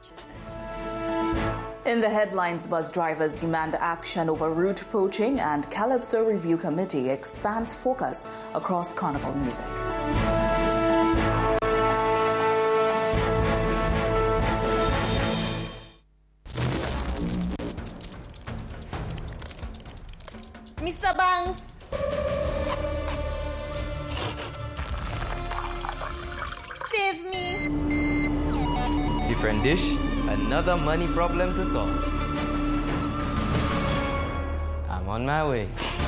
In the headlines, bus drivers demand action over route poaching, and Calypso Review Committee expands focus across carnival music. Mr. Banks! Save me! Different dish, another money problem to solve. I'm on my way.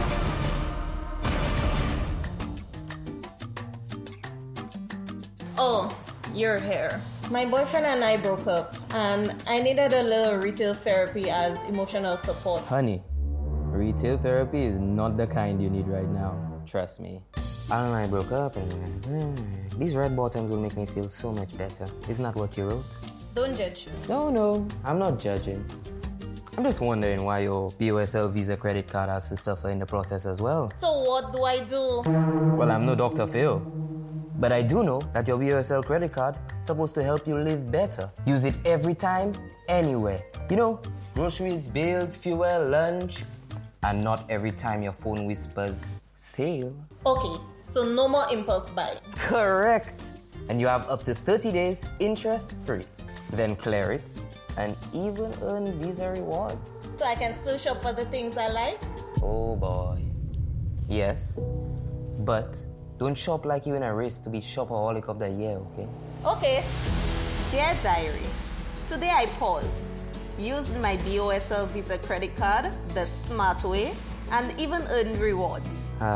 Oh, you're here. My boyfriend and I broke up, and I needed a little retail therapy as emotional support. Honey, retail therapy is not the kind you need right now. Trust me. Alan and I broke up, and these red bottoms will make me feel so much better. Isn't that what you wrote? Don't judge. No, I'm not judging. I'm just wondering why your BOSL Visa credit card has to suffer in the process as well. So what do I do? Well, I'm no Dr. Phil, but I do know that your BOSL credit card is supposed to help you live better. Use it every time, anywhere. You know, groceries, bills, fuel, lunch, and not every time your phone whispers, sale. Okay, so no more impulse buy. Correct. And you have up to 30 days interest-free. Then clear it and even earn Visa rewards. So I can still shop for the things I like? Oh boy. Yes, but don't shop like you're in a race to be shopaholic of the year, okay? Okay. Dear Diary, today I paused, used my BOSL Visa credit card the smart way, and even earned rewards.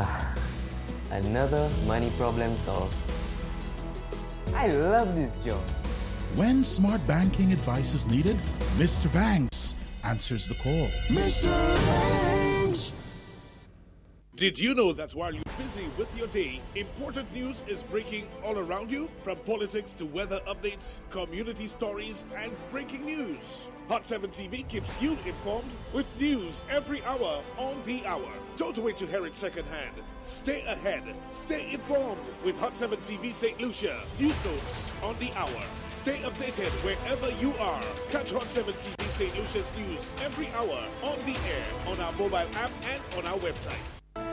Another money problem solved. I love this job. When smart banking advice is needed, Mr. Banks answers the call. Mr. Banks! Did you know that while you're busy with your day, important news is breaking all around you? From politics to weather updates, community stories, and breaking news. Hot 7 TV keeps you informed with news every hour on the hour. Don't wait to hear it secondhand. Stay ahead. Stay informed with Hot 7 TV St. Lucia. News notes on the hour. Stay updated wherever you are. Catch Hot 7 TV St. Lucia's news every hour on the air, on our mobile app, and on our website.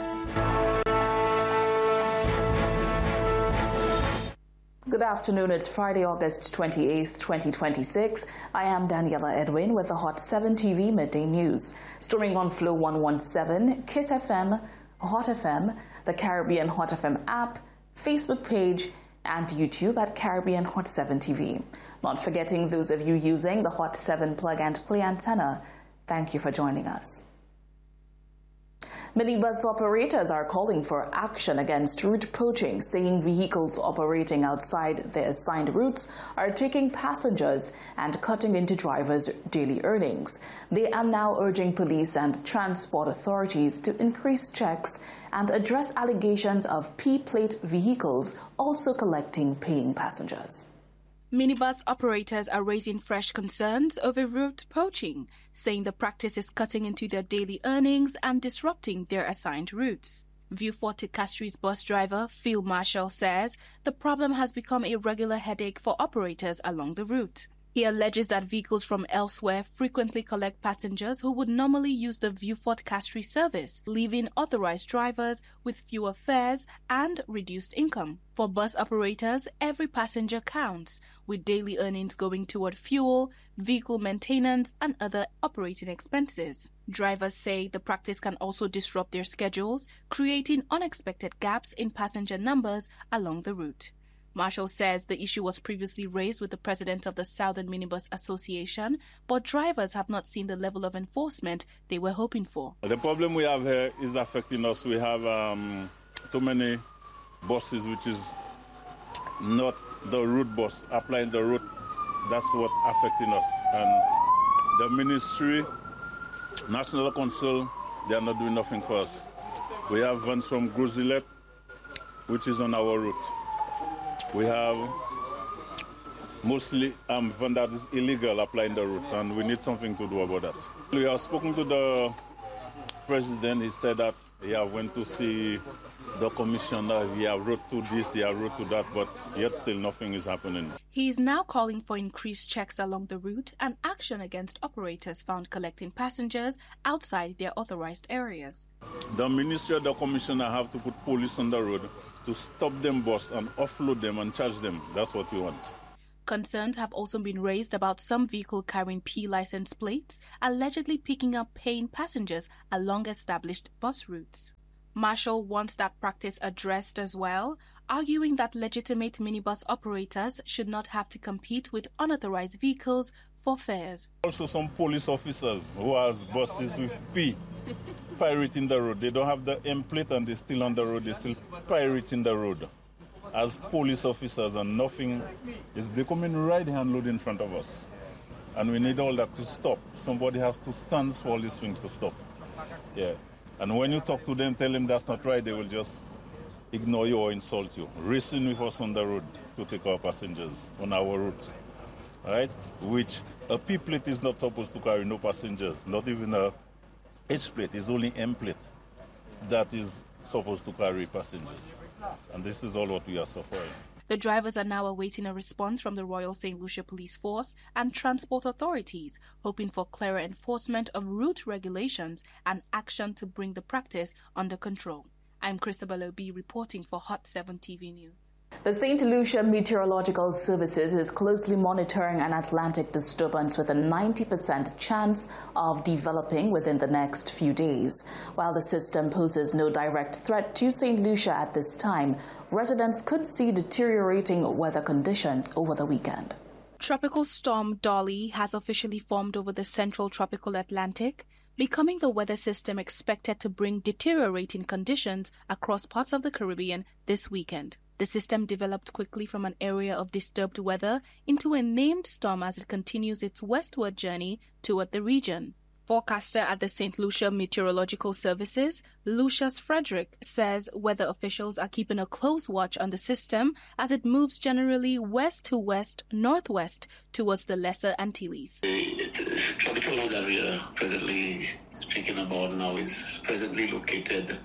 Good afternoon. It's Friday, August 28th, 2026. I am Daniela Edwin with the Hot 7 TV Midday News. Streaming on Flow 117, Kiss FM, Hot FM, the Caribbean Hot FM app, Facebook page, and YouTube at Caribbean Hot 7 TV. Not forgetting those of you using the Hot 7 plug and play antenna, thank you for joining us. Minibus operators are calling for action against route poaching, saying vehicles operating outside their assigned routes are taking passengers and cutting into drivers' daily earnings. They are now urging police and transport authorities to increase checks and address allegations of P-plate vehicles also collecting paying passengers. Minibus operators are raising fresh concerns over route poaching, saying the practice is cutting into their daily earnings and disrupting their assigned routes. Vieux-Fort to Castries bus driver Phil Marshall says the problem has become a regular headache for operators along the route. He alleges that vehicles from elsewhere frequently collect passengers who would normally use the Vieux-Fort Castries service, leaving authorized drivers with fewer fares and reduced income. For bus operators, every passenger counts, with daily earnings going toward fuel, vehicle maintenance, and other operating expenses. Drivers say the practice can also disrupt their schedules, creating unexpected gaps in passenger numbers along the route. Marshall says the issue was previously raised with the president of the Southern Minibus Association, but drivers have not seen the level of enforcement they were hoping for. The problem we have here is affecting us. We have too many buses, which is not the route bus, applying the route. That's what affecting us. And the ministry, National Council, they are not doing nothing for us. We have vans from Grozilet, which is on our route. We have mostly van that is illegal applying the route, and we need something to do about that. We have spoken to the president. He said that he have went to see the commissioner, he have wrote to this, he have wrote to that, but yet still nothing is happening. He is now calling for increased checks along the route and action against operators found collecting passengers outside their authorized areas. The ministry or the commissioner have to put police on the road to stop them bus and offload them and charge them. That's what we want. Concerns have also been raised about some vehicle carrying P license plates allegedly picking up paying passengers along established bus routes. Marshall wants that practice addressed as well, arguing that legitimate minibus operators should not have to compete with unauthorized vehicles for fares. Also some police officers who has buses with P pirating the road. They don't have the M plate and they're still on the road. They're still pirating the road as police officers, and nothing is, they come in right hand load in front of us. And we need all that to stop. Somebody has to stand for all these things to stop. Yeah. And when you talk to them, tell them that's not right, they will just ignore you or insult you. Racing with us on the road to take our passengers on our route. Right? Which a P plate is not supposed to carry no passengers, not even a H plate, it's only M plate that is supposed to carry passengers. And this is all what we are suffering. The drivers are now awaiting a response from the Royal St. Lucia Police Force and transport authorities, hoping for clearer enforcement of route regulations and action to bring the practice under control. I'm Christabel Obi reporting for Hot 7 TV News. The St. Lucia Meteorological Services is closely monitoring an Atlantic disturbance with a 90% chance of developing within the next few days. While the system poses no direct threat to St. Lucia at this time, residents could see deteriorating weather conditions over the weekend. Tropical storm Dolly has officially formed over the central tropical Atlantic, becoming the weather system expected to bring deteriorating conditions across parts of the Caribbean this weekend. The system developed quickly from an area of disturbed weather into a named storm as it continues its westward journey toward the region. Forecaster at the St. Lucia Meteorological Services, Lucius Frederick, says weather officials are keeping a close watch on the system as it moves generally west to west-northwest towards the Lesser Antilles. The tropical that we are presently speaking about now is presently located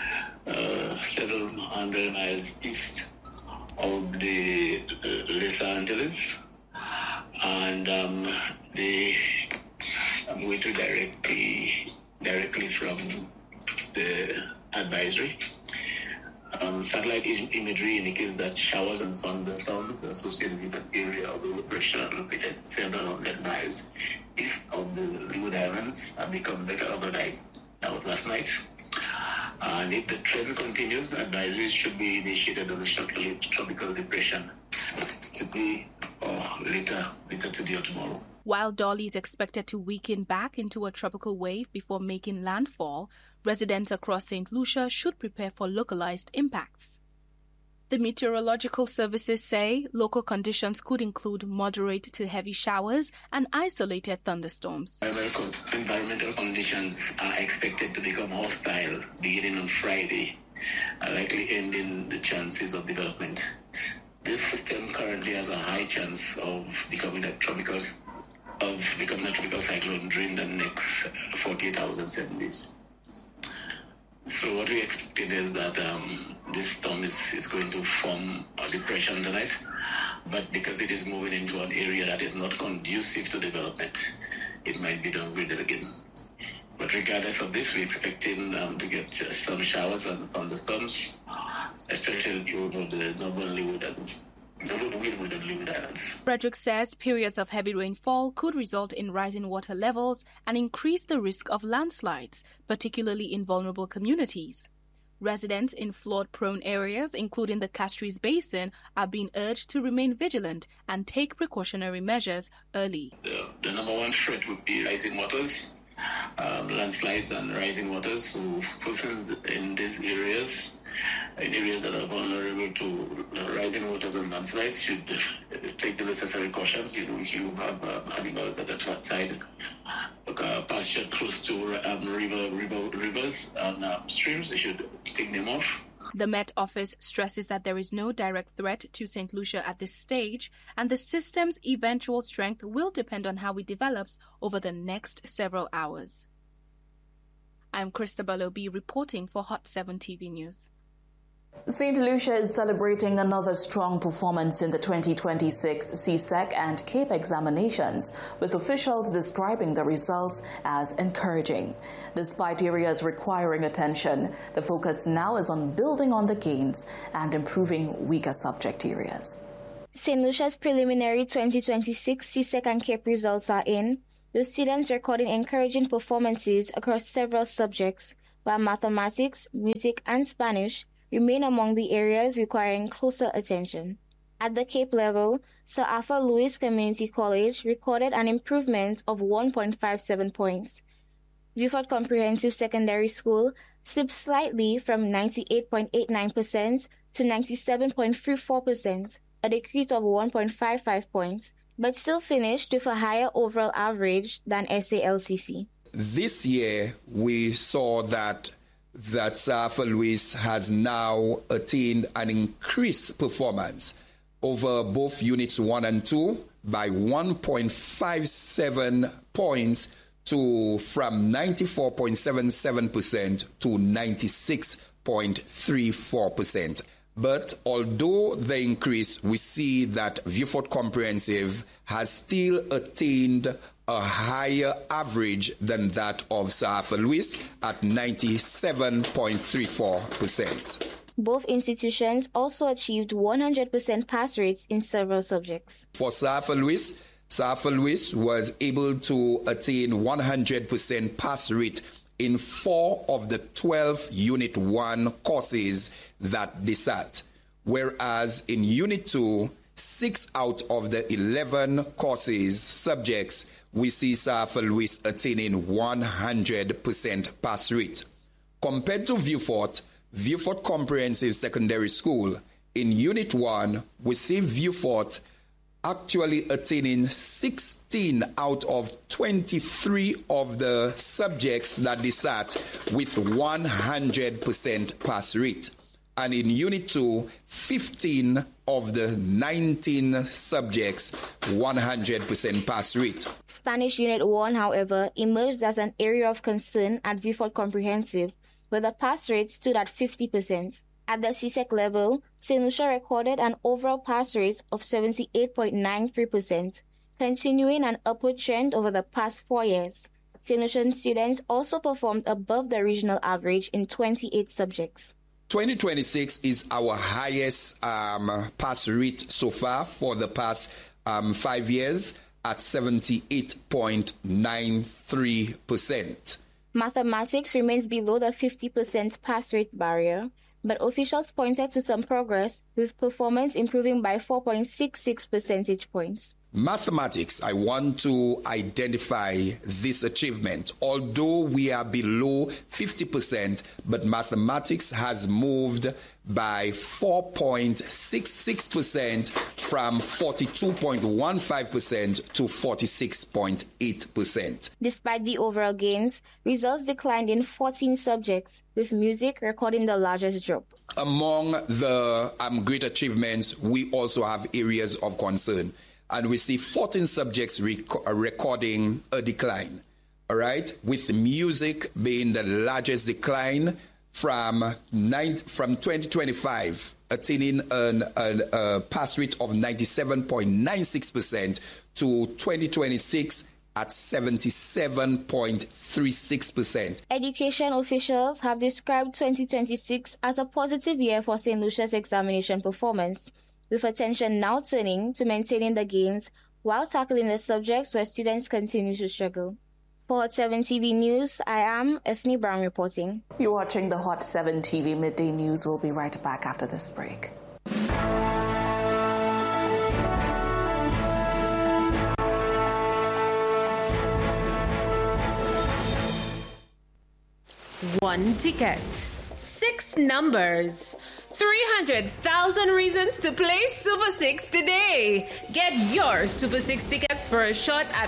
several hundred miles east of the Lesser Antilles, and the I'm going to directly from the advisory. Satellite imagery indicates that showers and thunderstorms associated with the area of the low pressure located several hundred miles east of the Leeward Islands have become better organized. That was last night. And if the trend continues, advisories should be initiated on a short-lived tropical depression today or later today or tomorrow. While Dolly is expected to weaken back into a tropical wave before making landfall, residents across St. Lucia should prepare for localized impacts. The meteorological services say local conditions could include moderate to heavy showers and isolated thunderstorms. Environmental conditions are expected to become hostile beginning on Friday, likely ending the chances of development. This system currently has a high chance of becoming a tropical cyclone during the next 48 hours and 7 days. So what we expected is that this storm is going to form a depression tonight, but because it is moving into an area that is not conducive to development, it might be downgraded again. But regardless of this, we're expecting to get some showers and thunderstorms, especially over the northern Leeward and Leeward Islands. Frederick says periods of heavy rainfall could result in rising water levels and increase the risk of landslides, particularly in vulnerable communities. Residents in flood-prone areas, including the Castries Basin, are being urged to remain vigilant and take precautionary measures early. The number one threat would be rising waters, landslides and rising waters. So persons in these areas, in areas that are vulnerable to rising waters and landslides, should take the necessary cautions. If you have animals that are outside, pasture close to rivers and streams, they should take them off. The Met Office stresses that there is no direct threat to St. Lucia at this stage, and the system's eventual strength will depend on how it develops over the next several hours. I'm Christabel Obi reporting for Hot 7 TV News. St. Lucia is celebrating another strong performance in the 2026 CSEC and CAPE examinations, with officials describing the results as encouraging. Despite areas requiring attention, the focus now is on building on the gains and improving weaker subject areas. St. Lucia's preliminary 2026 CSEC and CAPE results are in, with students recording encouraging performances across several subjects, while mathematics, music, and Spanish remain among the areas requiring closer attention. At the CAPE level, Sir Arthur Lewis Community College recorded an improvement of 1.57 points. Vieux-Fort Comprehensive Secondary School slipped slightly from 98.89% to 97.34%, a decrease of 1.55 points, but still finished with a higher overall average than SALCC. This year, we saw that Sir Arthur Lewis has now attained an increased performance over both Units 1 and 2 by 1.57 points from 94.77% to 96.34%. But although the increase, we see that Vieux-Fort Comprehensive has still attained a higher average than that of Sir Arthur Lewis at 97.34%. Both institutions also achieved 100% pass rates in several subjects. For Sir Arthur Lewis was able to attain 100% pass rate in 4 of the 12 Unit 1 courses that they sat, whereas in Unit 2, 6 out of the 11 subjects, we see Sir Arthur Lewis attaining 100% pass rate. Compared to Vieux-Fort Comprehensive Secondary School, in Unit 1, we see Vieux-Fort actually attaining 16 out of 23 of the subjects that they sat with 100% pass rate. And in Unit 2, 15 of the 19 subjects, 100% pass rate. Spanish Unit 1, however, emerged as an area of concern at Vieux-Fort Comprehensive, where the pass rate stood at 50%. At the CSEC level, St. Lucia recorded an overall pass rate of 78.93%, continuing an upward trend over the past 4 years. St. Lucian students also performed above the regional average in 28 subjects. 2026 is our highest pass rate so far for the past 5 years at 78.93%. Mathematics remains below the 50% pass rate barrier, but officials pointed to some progress, with performance improving by 4.66 percentage points. Mathematics, I want to identify this achievement. Although we are below 50%, but mathematics has moved by 4.66% from 42.15% to 46.8%. Despite the overall gains, results declined in 14 subjects, with music recording the largest drop. Among the great achievements, we also have areas of concern. And we see 14 subjects recording a decline, all right? With music being the largest decline from 2025, attaining a pass rate of 97.96% to 2026 at 77.36%. Education officials have described 2026 as a positive year for St. Lucia's examination performance, with attention now turning to maintaining the gains while tackling the subjects where students continue to struggle. For Hot 7 TV News, I am Ethne Brown reporting. You're watching the Hot 7 TV Midday News. We'll be right back after this break. One ticket, 6 numbers, 300,000 reasons to play Super 6 today. Get your Super 6 tickets for a shot at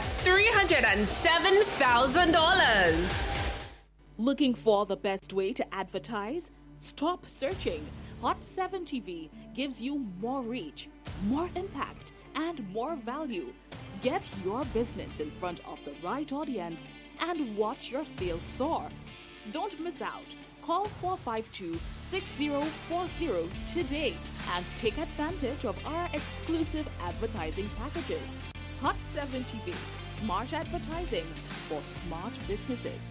$307,000. Looking for the best way to advertise? Stop searching. Hot 7 TV gives you more reach, more impact, and more value. Get your business in front of the right audience and watch your sales soar. Don't miss out. call 452-6040 today and take advantage of our exclusive advertising packages. Hot 7 TV, smart advertising for smart businesses.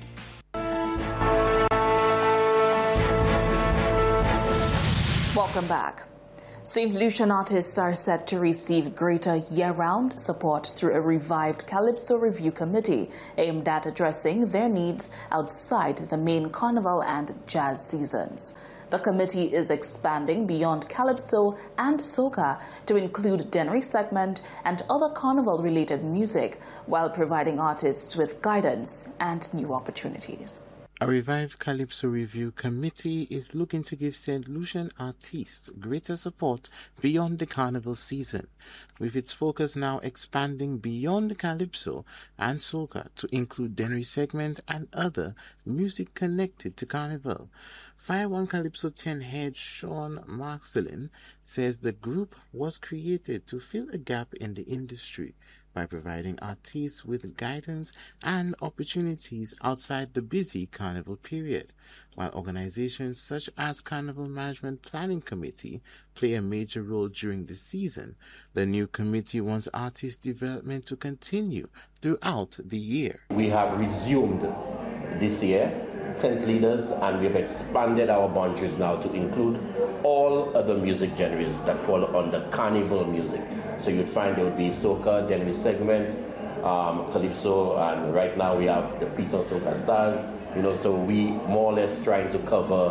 Welcome back. St. Lucian artists are set to receive greater year-round support through a revived Calypso Review Committee aimed at addressing their needs outside the main carnival and jazz seasons. The committee is expanding beyond Calypso and Soca to include Dennery segment and other carnival-related music while providing artists with guidance and new opportunities. A revived Calypso Review Committee is looking to give St. Lucian artists greater support beyond the carnival season, with its focus now expanding beyond Calypso and Soca to include Dennery segment and other music connected to carnival. Fire One Calypso 10 head Sean Marcelin says the group was created to fill a gap in the industry by providing artists with guidance and opportunities outside the busy carnival period, while organizations such as Carnival Management Planning Committee play a major role during the season. The new committee wants artist development to continue throughout the year. We have resumed this year tent leaders, and we've expanded our boundaries now to include all other music genres that fall under carnival music. So you'd find there would be Soca, Dennery segment, Calypso, and right now we have the Peter Soca Stars. So we more or less trying to cover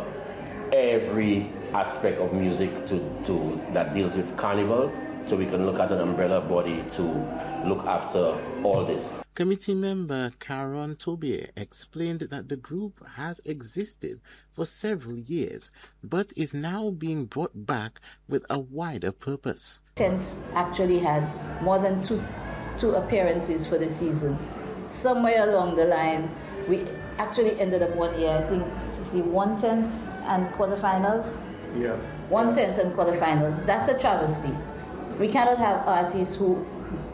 every aspect of music to that deals with carnival, so we can look at an umbrella body to look after all this. Committee member Caron Tobier explained that the group has existed for several years, but is now being brought back with a wider purpose. Tents actually had more than two appearances for the season. Somewhere along the line, we actually ended up one year, I think, to see 1/10 and quarterfinals. Yeah. 1/10 and quarterfinals. That's a travesty. We cannot have artists who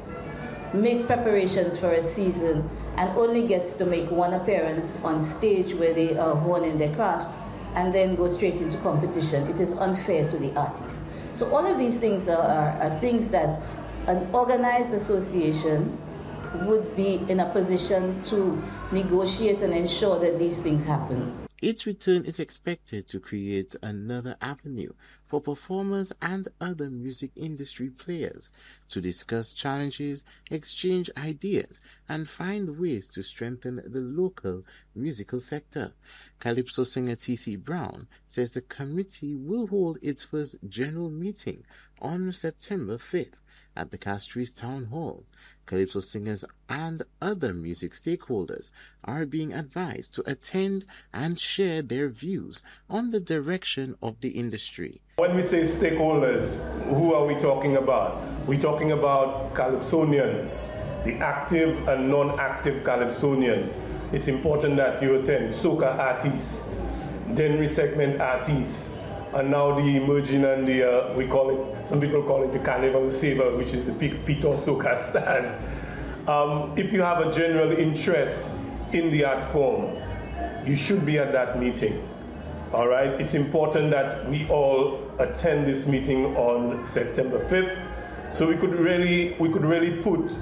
make preparations for a season and only get to make one appearance on stage where they are honing their craft and then go straight into competition. It is unfair to the artists. So all of these things are things that an organized association would be in a position to negotiate and ensure that these things happen. Its return is expected to create another avenue for performers and other music industry players to discuss challenges, exchange ideas, and find ways to strengthen the local musical sector. Calypso singer T.C. Brown says the committee will hold its first general meeting on September 5th at the Castries Town Hall. Calypso singers and other music stakeholders are being advised to attend and share their views on the direction of the industry. When we say stakeholders, who are we talking about? We're talking about Calypsonians, the active and non-active Calypsonians. It's important that you attend. Soca artists, Dennery segment artists, and now the emerging and the, we call it, some people call it the Carnival Saver, which is the Peter Soca Stars. If you have a general interest in the art form, you should be at that meeting. All right? It's important that we all attend this meeting on September 5th, so we could really put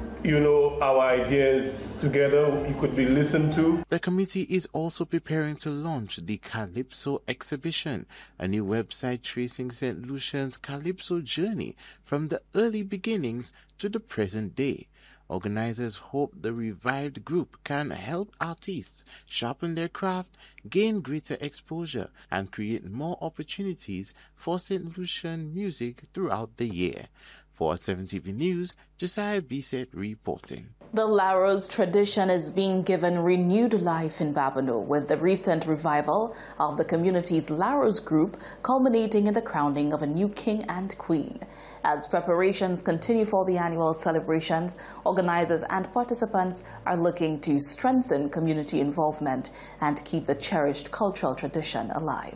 our ideas together. You could be listened to. The committee is also preparing to launch the Calypso exhibition, a new website tracing St. Lucian's Calypso journey from the early beginnings to the present day. Organizers hope the revived group can help artists sharpen their craft, gain greater exposure, and create more opportunities for St. Lucian music throughout the year. For 7 TV News, Josiah Bisset reporting. The Laros tradition is being given renewed life in Babonneau with the recent revival of the community's Laros group culminating in the crowning of a new king and queen. As preparations continue for the annual celebrations, organizers and participants are looking to strengthen community involvement and keep the cherished cultural tradition alive.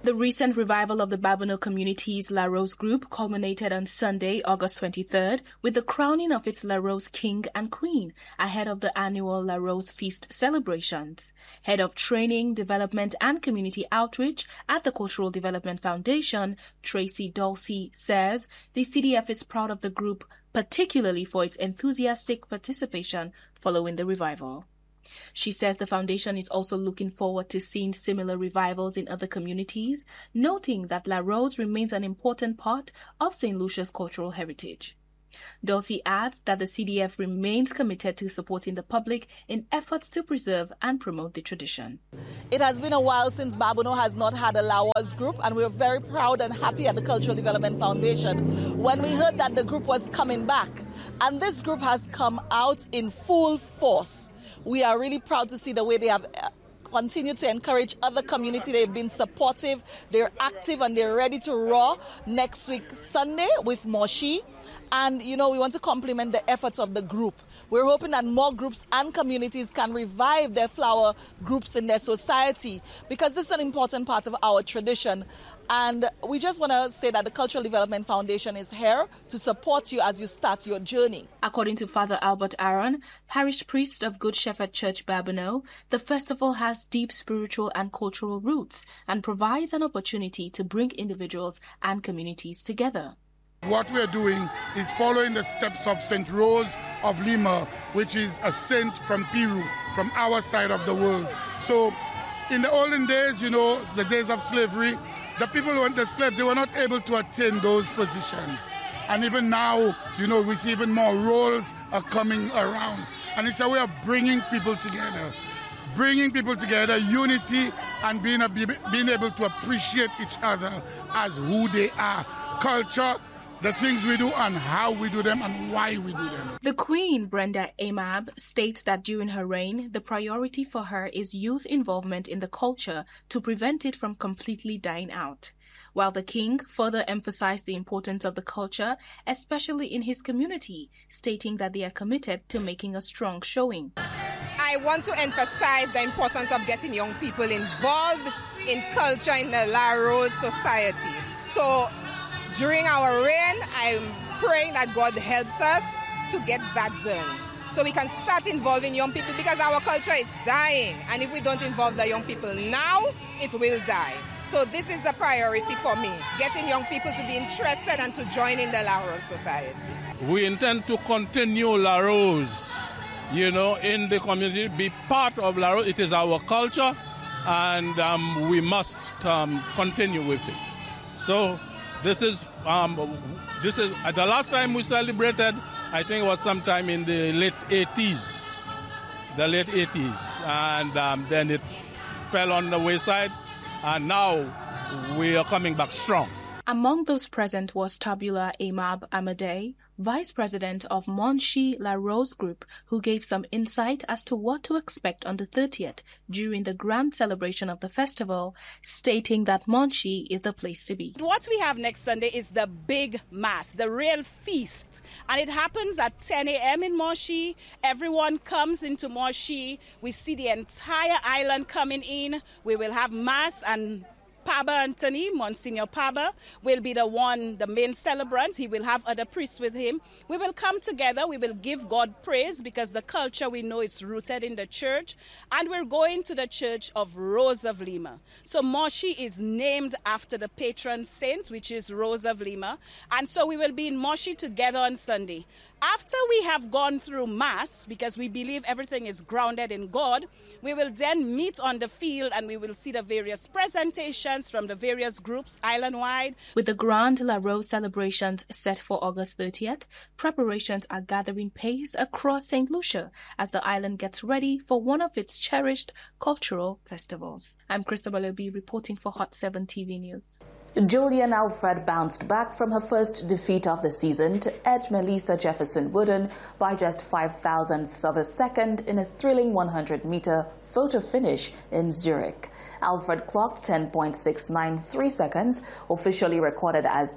The recent revival of the Babonneau community's La Rose group culminated on Sunday, August 23rd, with the crowning of its La Rose King and Queen ahead of the annual La Rose Feast celebrations. Head of Training, Development and Community Outreach at the Cultural Development Foundation, Tracy Dulcie, says the CDF is proud of the group, particularly for its enthusiastic participation following the revival. She says the foundation is also looking forward to seeing similar revivals in other communities, noting that La Rose remains an important part of St. Lucia's cultural heritage. Dulcie adds that the CDF remains committed to supporting the public in efforts to preserve and promote the tradition. It has been a while since Babonneau has not had a La Rose group, and we're very proud and happy at the Cultural Development Foundation when we heard that the group was coming back. And this group has come out in full force. We are really proud to see the way they have continued to encourage other community. They've been supportive, they're active, and they're ready to roar next week Sunday with Moshi. And, we want to compliment the efforts of the group. We're hoping that more groups and communities can revive their flower groups in their society, because this is an important part of our tradition. And we just want to say that the Cultural Development Foundation is here to support you as you start your journey. According to Father Albert Aaron, parish priest of Good Shepherd Church Babonneau, the festival has deep spiritual and cultural roots and provides an opportunity to bring individuals and communities together. What we're doing is following the steps of St. Rose of Lima, which is a saint from Peru, from our side of the world. So in the olden days, the days of slavery, the people who were the slaves, they were not able to attain those positions. And even now, we see even more roles are coming around. And it's a way of bringing people together. Bringing people together, unity, and being able to appreciate each other as who they are. Culture, the things we do and how we do them and why we do them. The Queen, Brenda Amab, states that during her reign, the priority for her is youth involvement in the culture to prevent it from completely dying out. While the King further emphasized the importance of the culture, especially in his community, stating that they are committed to making a strong showing. I want to emphasize the importance of getting young people involved in culture in the La Rose society. So during our reign, I'm praying that God helps us to get that done, so we can start involving young people, because our culture is dying, and if we don't involve the young people now, it will die. So this is a priority for me, getting young people to be interested and to join in the La Rose society. We intend to continue La Rose, in the community, be part of La Rose. It is our culture, and we must continue with it. So This is the last time we celebrated, I think it was sometime in the late 80s. And then it fell on the wayside, and now we are coming back strong. Among those present was Tabula Amab Amadei, Vice President of Monshi La Rose Group, who gave some insight as to what to expect on the 30th during the grand celebration of the festival, stating that Monshi is the place to be. What we have next Sunday is the big mass, the real feast. And it happens at 10 a.m. in Monshi. Everyone comes into Monshi. We see the entire island coming in. We will have mass, and Paba Anthony, Monsignor Paba, will be the main celebrant. He will have other priests with him. We will come together. We will give God praise, because the culture, we know, is rooted in the church. And we're going to the Church of Rose of Lima. So Moshi is named after the patron saint, which is Rose of Lima. And so we will be in Moshi together on Sunday. After we have gone through Mass, because we believe everything is grounded in God, we will then meet on the field, and we will see the various presentations from the various groups island-wide. With the Grand La Rose celebrations set for August 30th, preparations are gathering pace across St. Lucia as the island gets ready for one of its cherished cultural festivals. I'm Christabel Obi reporting for Hot 7 TV News. Julian Alfred bounced back from her first defeat of the season to edge Melissa Jefferson Wooden by just 0.005 of a second in a thrilling 100-meter photo finish in Zurich. Alfred clocked 10.693 seconds, officially recorded as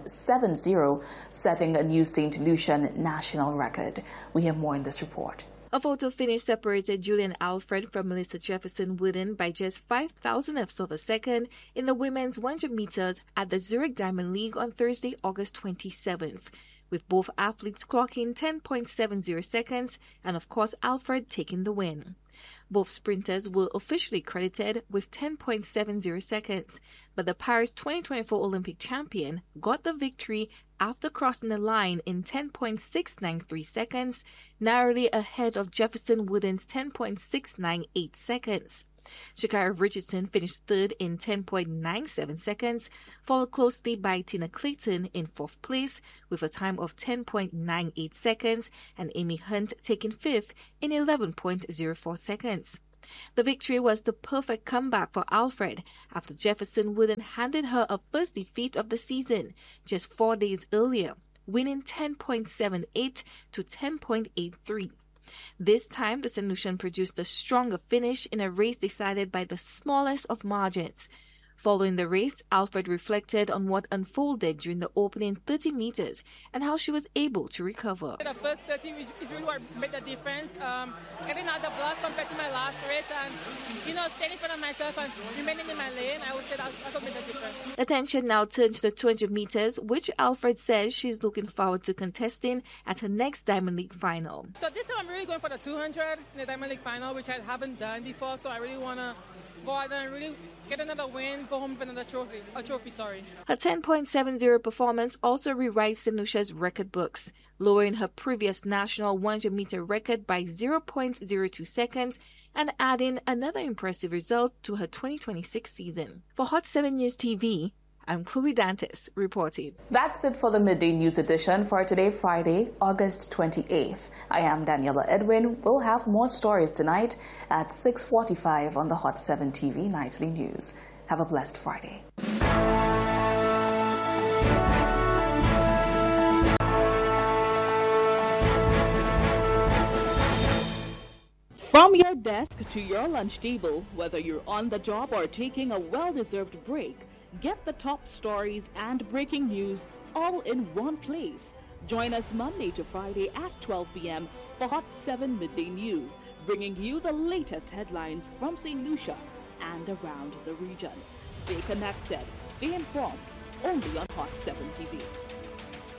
10.70, setting a new St. Lucian national record. We hear more in this report. A photo finish separated Julian Alfred from Melissa Jefferson Wooden by just 0.005 of a second in the women's 100 meters at the Zurich Diamond League on Thursday, August 27th, with both athletes clocking 10.70 seconds and, of course, Alfred taking the win. Both sprinters were officially credited with 10.70 seconds, but the Paris 2024 Olympic champion got the victory after crossing the line in 10.693 seconds, narrowly ahead of Jefferson Wooden's 10.698 seconds. Sha'Carri Richardson finished third in 10.97 seconds, followed closely by Tina Clayton in fourth place with a time of 10.98 seconds, and Amy Hunt taking fifth in 11.04 seconds. The victory was the perfect comeback for Alfred after Jefferson Wooden handed her a first defeat of the season just 4 days earlier, winning 10.78 to 10.83. This time, the St. Lucian produced a stronger finish in a race decided by the smallest of margins. Following the race, Alfred reflected on what unfolded during the opening 30 meters and how she was able to recover. The first 30 is really what made the difference. Getting out the block compared to my last race and, staying in front of myself and remaining in my lane, I would say that's what made the difference. Attention now turns to the 200 meters, which Alfred says she's looking forward to contesting at her next Diamond League final. So this time I'm really going for the 200 in the Diamond League final, which I haven't done before, so I really want to go out there and really get another win, go home with another trophy. Her 10.70 performance also rewrites St. Lucia's record books, lowering her previous national 100-meter record by 0.02 seconds and adding another impressive result to her 2026 season. For Hot 7 News TV, I'm Chloe Dantes reporting. That's it for the Midday News edition for today, Friday, August 28th. I am Daniela Edwin. We'll have more stories tonight at 6:45 on the Hot 7 TV Nightly News. Have a blessed Friday. From your desk to your lunch table, whether you're on the job or taking a well-deserved break, get the top stories and breaking news all in one place. Join us Monday to Friday at 12 p.m. for Hot 7 Midday News, bringing you the latest headlines from St. Lucia and around the region. Stay connected, stay informed, only on Hot 7 TV.